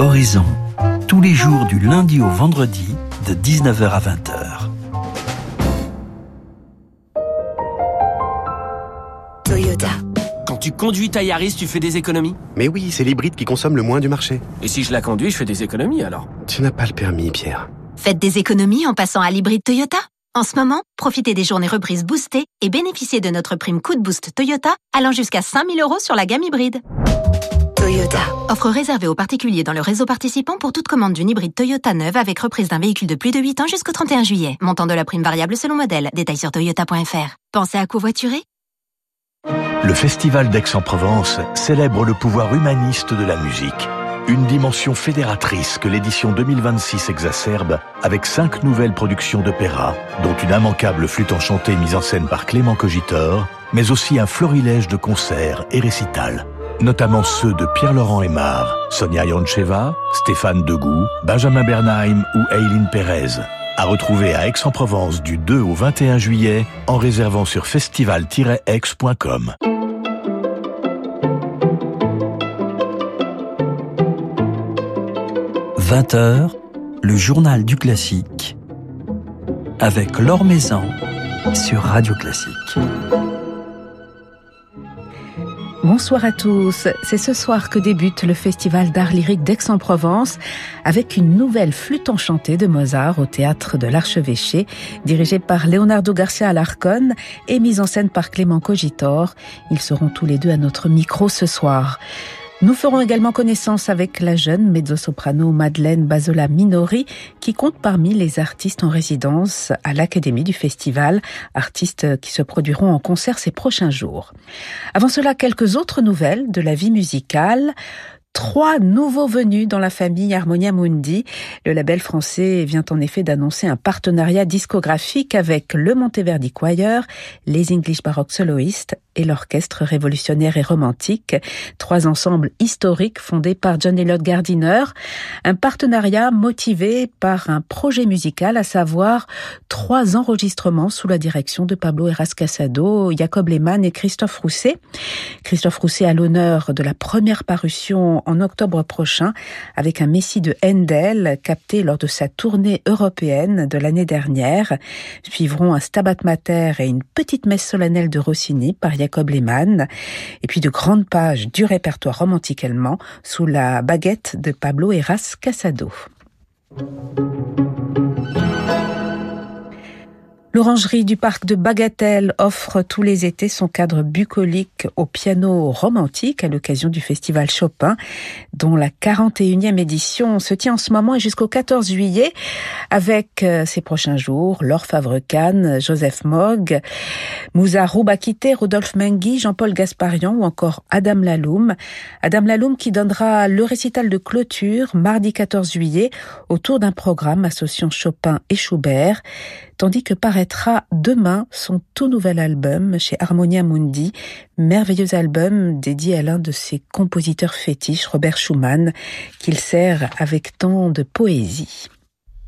Horizon, tous les jours du lundi au vendredi, de 19h à 20h. Toyota. Quand tu conduis ta Yaris, tu fais des économies? Mais oui, c'est l'hybride qui consomme le moins du marché. Et si je la conduis, je fais des économies alors? Tu n'as pas le permis, Pierre. Faites des économies en passant à l'hybride Toyota. En ce moment, profitez des journées reprises boostées et bénéficiez de notre prime Coup de Boost Toyota allant jusqu'à 5 000 € sur la gamme hybride. Toyota. Offre réservée aux particuliers dans le réseau participant pour toute commande d'une hybride Toyota neuve avec reprise d'un véhicule de plus de 8 ans jusqu'au 31 juillet. Montant de la prime variable selon modèle. Détails sur toyota.fr. Pensez à covoiturer? Le Festival d'Aix-en-Provence célèbre le pouvoir humaniste de la musique. Une dimension fédératrice que l'édition 2026 exacerbe avec 5 nouvelles productions d'opéra, dont une immanquable flûte enchantée mise en scène par Clément Cogitor, mais aussi un florilège de concerts et récitals, notamment ceux de Pierre-Laurent Aimard, Sonia Yoncheva, Stéphane Degout, Benjamin Bernheim ou Eileen Pérez. À retrouver à Aix-en-Provence du 2 au 21 juillet en réservant sur festival-aix.com. 20h, le journal du classique, avec Laure Maison sur Radio Classique. Bonsoir à tous. C'est ce soir que débute le Festival d'art lyrique d'Aix-en-Provence avec une nouvelle flûte enchantée de Mozart au théâtre de l'Archevêché, dirigée par Leonardo Garcia Alarcón et mise en scène par Clément Cogitor. Ils seront tous les deux à notre micro ce soir. Nous ferons également connaissance avec la jeune mezzo-soprano Madeleine Basola Minori, qui compte parmi les artistes en résidence à l'Académie du Festival, artistes qui se produiront en concert ces prochains jours. Avant cela, quelques autres nouvelles de la vie musicale. 3 nouveaux venus dans la famille Harmonia Mundi. Le label français vient en effet d'annoncer un partenariat discographique avec le Monteverdi Choir, les English Baroque Soloists et l'Orchestre révolutionnaire et romantique, 3 ensembles historiques fondés par John Eliot Gardiner. Un partenariat motivé par un projet musical, à savoir 3 enregistrements sous la direction de Pablo Heras Casado, Jacob Lehmann et Christophe Rousset. Christophe Rousset à l'honneur de la première parution en octobre prochain avec un Messie de Handel capté lors de sa tournée européenne de l'année dernière. Suivront un Stabat Mater et une petite messe solennelle de Rossini par Jacob Lehmann, et puis de grandes pages du répertoire romantique allemand sous la baguette de Pablo Heras Casado. L'orangerie du parc de Bagatelle offre tous les étés son cadre bucolique au piano romantique à l'occasion du festival Chopin, dont la 41e édition se tient en ce moment et jusqu'au 14 juillet avec ces prochains jours Laure Favre-Kahn, Joseph Mogg, Moussa Roubakité, Rodolphe Menghi, Jean-Paul Gasparian ou encore Adam Laloum. Adam Laloum qui donnera le récital de clôture mardi 14 juillet autour d'un programme associant Chopin et Schubert, tandis que paraîtra demain son tout nouvel album chez Harmonia Mundi, merveilleux album dédié à l'un de ses compositeurs fétiches, Robert Schumann, qu'il sert avec tant de poésie.